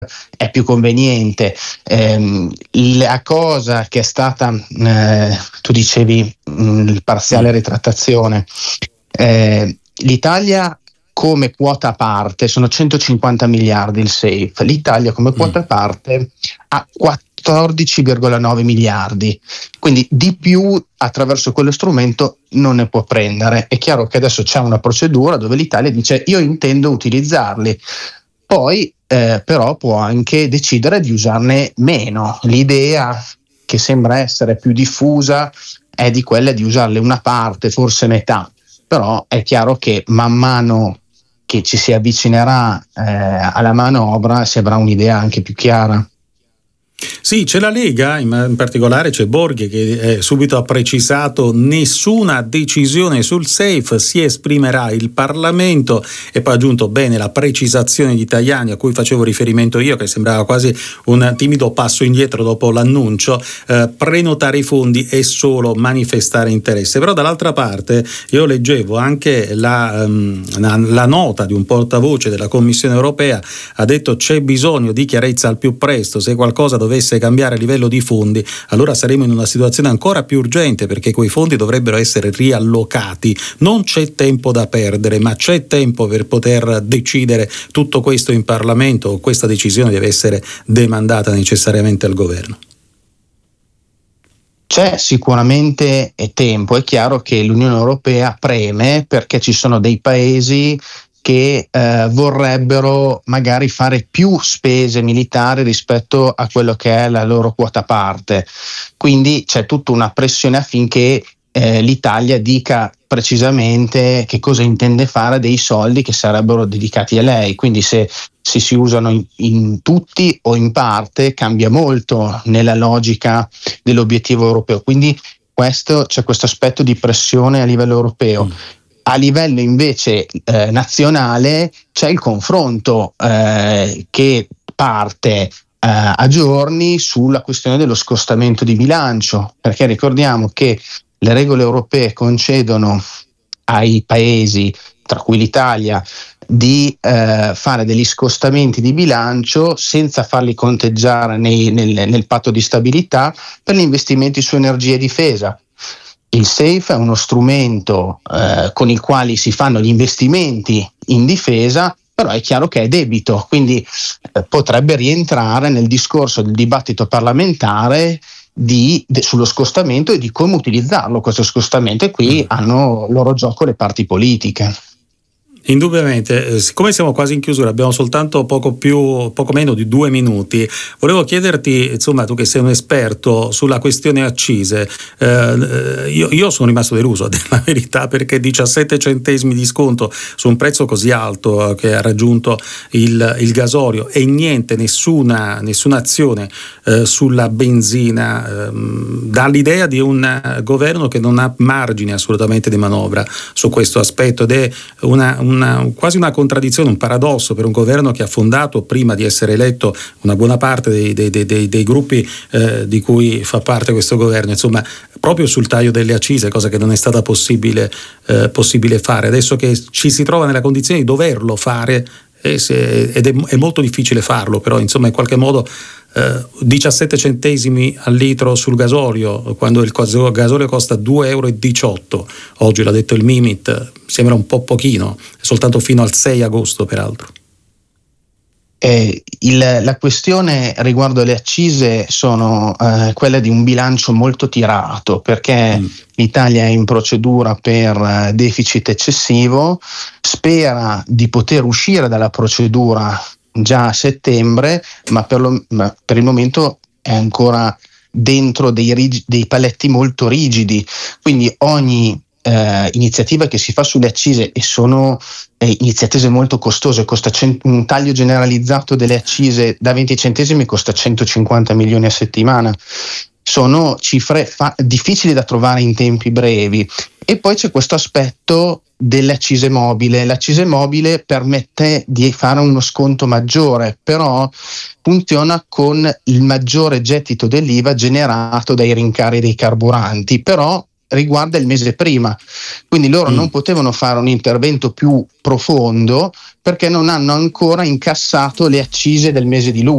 è più conveniente. La cosa che è stata, tu dicevi, il parziale ritrattazione, l'Italia come quota a parte sono 150 miliardi il SAFE, l'Italia come quota a parte ha 14,9 miliardi, quindi di più attraverso quello strumento non ne può prendere. È chiaro che adesso c'è una procedura dove l'Italia dice io intendo utilizzarli, poi però può anche decidere di usarne meno. L'idea che sembra essere più diffusa è di quella di usarle una parte, forse metà, però è chiaro che man mano che ci si avvicinerà alla manovra si avrà un'idea anche più chiara. Sì, c'è la Lega, in particolare c'è Borghi che subito ha precisato nessuna decisione sul SAFE, si esprimerà il Parlamento, e poi ha aggiunto bene la precisazione di Tajani a cui facevo riferimento io, che sembrava quasi un timido passo indietro dopo l'annuncio, prenotare i fondi è solo manifestare interesse. Però dall'altra parte io leggevo anche la nota di un portavoce della Commissione europea, ha detto c'è bisogno di chiarezza al più presto, se qualcosa dovesse cambiare a livello di fondi allora saremo in una situazione ancora più urgente, perché quei fondi dovrebbero essere riallocati. Non c'è tempo da perdere, ma c'è tempo per poter decidere tutto questo in Parlamento, o questa decisione deve essere demandata necessariamente al governo? C'è sicuramente tempo, è chiaro che l'Unione Europea preme perché ci sono dei paesi che vorrebbero magari fare più spese militari rispetto a quello che è la loro quota parte, quindi c'è tutta una pressione affinché l'Italia dica precisamente che cosa intende fare dei soldi che sarebbero dedicati a lei, quindi se si usano in tutti o in parte cambia molto nella logica dell'obiettivo europeo, quindi c'è questo aspetto di pressione a livello europeo. A livello invece nazionale c'è il confronto che parte a giorni sulla questione dello scostamento di bilancio, perché ricordiamo che le regole europee concedono ai paesi, tra cui l'Italia, di fare degli scostamenti di bilancio senza farli conteggiare nel patto di stabilità per gli investimenti su energia e difesa. Il SAFE è uno strumento con il quale si fanno gli investimenti in difesa, però è chiaro che è debito, quindi potrebbe rientrare nel discorso del dibattito parlamentare sullo scostamento e di come utilizzarlo questo scostamento, e qui hanno loro gioco le parti politiche. Indubbiamente, siccome siamo quasi in chiusura, abbiamo soltanto poco meno di 2 minuti, volevo chiederti, insomma, tu che sei un esperto sulla questione accise, io sono rimasto deluso, a dire la verità, perché 17 centesimi di sconto su un prezzo così alto che ha raggiunto il gasolio e nessuna azione sulla benzina, dà l'idea di un governo che non ha margini assolutamente di manovra su questo aspetto, ed è quasi una contraddizione, un paradosso per un governo che ha fondato, prima di essere eletto, una buona parte dei gruppi di cui fa parte questo governo, insomma, proprio sul taglio delle accise, cosa che non è stata possibile fare. Adesso che ci si trova nella condizione di doverlo fare, ed è molto difficile farlo, però insomma in qualche modo 17 centesimi al litro sul gasolio, quando il gasolio costa 2,18 euro, oggi l'ha detto il Mimit, sembra un po' pochino, soltanto fino al 6 agosto peraltro. La questione riguardo le accise sono quella di un bilancio molto tirato, perché l'Italia è in procedura per deficit eccessivo, spera di poter uscire dalla procedura già a settembre, ma per il momento è ancora dentro dei paletti molto rigidi, quindi ogni iniziativa che si fa sulle accise, e sono iniziative molto costose, un taglio generalizzato delle accise da 20 centesimi costa 150 milioni a settimana, sono cifre difficili da trovare in tempi brevi. E poi c'è questo aspetto dell'accise mobile. L'accise mobile permette di fare uno sconto maggiore, però funziona con il maggiore gettito dell'IVA generato dai rincari dei carburanti, però riguarda il mese prima, quindi loro non potevano fare un intervento più profondo perché non hanno ancora incassato le accise del mese di luglio.